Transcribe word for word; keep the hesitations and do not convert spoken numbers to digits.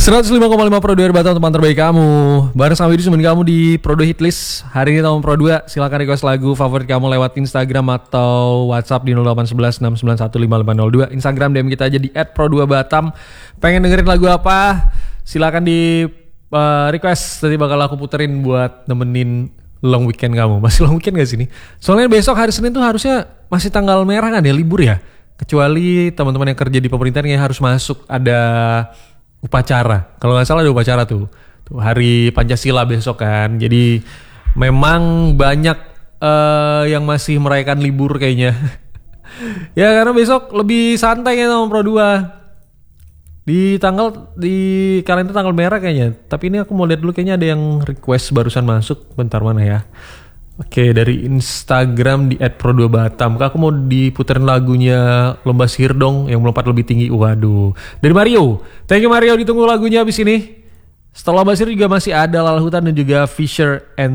seratus lima koma lima Pro dua Batam, teman terbaik kamu. Bareng sama Widus, teman kamu di Pro dua Hitlist. Hari ini tahun Pro dua, silakan request lagu favorit kamu lewat Instagram atau WhatsApp di nol delapan satu satu enam sembilan satu lima lima nol dua. Instagram D M kita aja di et pro dua batam. Pengen dengerin lagu apa? Silakan di uh, request, nanti bakal aku puterin buat nemenin long weekend kamu. Masih long weekend gak sih nih? Soalnya besok hari Senin tuh harusnya masih tanggal merah kan ya, libur ya. Kecuali teman-teman yang kerja di pemerintahan yang harus masuk ada upacara. Kalau nggak salah ada upacara tuh. Tuh hari Pancasila besok kan. Jadi memang banyak uh, yang masih merayakan libur kayaknya. Ya karena besok lebih santai ya sama Pro dua. Di tanggal di kalender tanggal merah kayaknya. Tapi ini aku mau lihat dulu, kayaknya ada yang request barusan masuk. Bentar, mana ya? Oke, dari Instagram di et pro dua batam. Kak, aku mau diputerin lagunya Lomba Sihir dong, yang melompat lebih tinggi. Waduh. Dari Mario. Thank you Mario, ditunggu lagunya habis ini. Setelah Lomba Sihir juga masih ada Lalahutan dan juga Fisher and